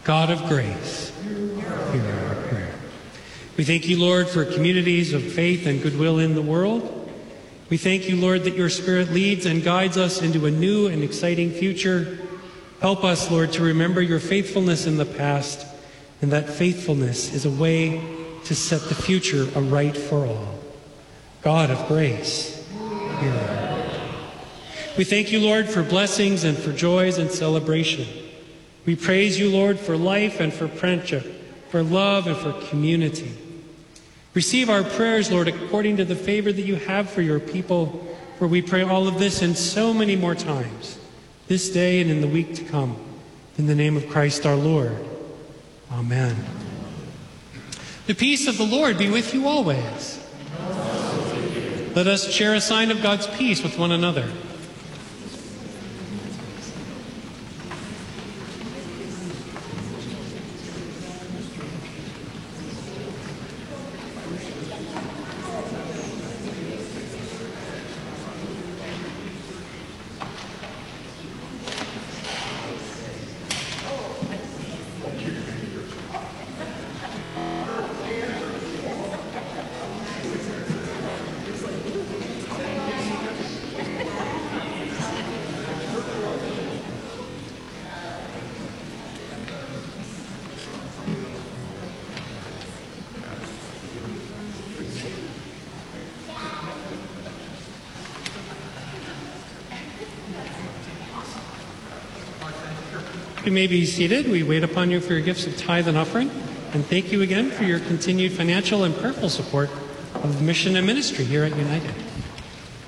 God of grace, hear our prayer. We thank you, Lord, for communities of faith and goodwill in the world. We thank you, Lord, that your Spirit leads and guides us into a new and exciting future. Help us, Lord, to remember your faithfulness in the past, and that faithfulness is a way to set the future aright for all. God of grace, hear our prayer. We thank you, Lord, for blessings and for joys and celebration. We praise you, Lord, for life and for friendship, for love and for community. Receive our prayers, Lord, according to the favor that you have for your people, for we pray all of this and so many more times, this day and in the week to come. In the name of Christ our Lord. Amen. The peace of the Lord be with you always. Let us share a sign of God's peace with one another. You may be seated. We wait upon you for your gifts of tithe and offering. And thank you again for your continued financial and prayerful support of mission and ministry here at United.